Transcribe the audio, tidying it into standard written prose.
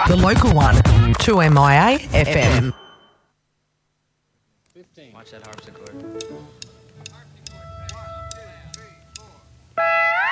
The local one, 2MIA FM. Watch that harpsichord.